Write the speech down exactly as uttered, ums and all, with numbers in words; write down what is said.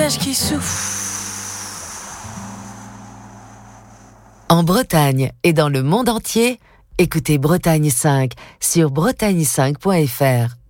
visage qui souffle. En Bretagne et dans le monde entier, écoutez Bretagne cinq sur bretagne cinq point f r.